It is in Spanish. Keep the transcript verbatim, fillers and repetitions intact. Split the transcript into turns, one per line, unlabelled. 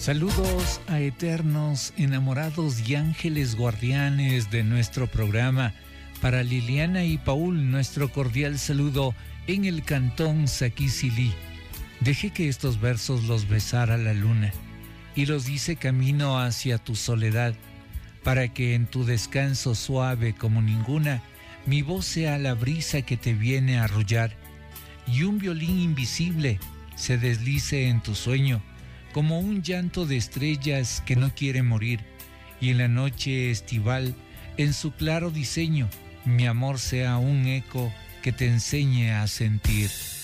Saludos a eternos enamorados y ángeles guardianes de nuestro programa. Para Liliana y Paul, nuestro cordial saludo en el cantón Saquisilí. Dejé que estos versos los besara la luna y los hice camino hacia tu soledad, para que en tu descanso suave como ninguna, mi voz sea la brisa que te viene a arrullar y un violín invisible se deslice en tu sueño, como un llanto de estrellas que no quiere morir, y en la noche estival, en su claro diseño, mi amor sea un eco que te enseñe a sentir.